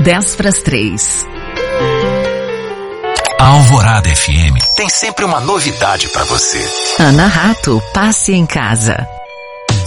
10:50. A Alvorada FM tem sempre uma novidade para você. Ana Rato, passe em casa.